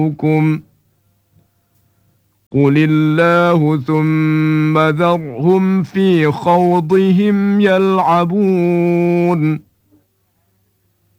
رَبُّكُمْ قُلِ اللَّهُ ثُمَّ ذَرْهُمْ فِي خَوْضِهِمْ يَلْعَبُونَ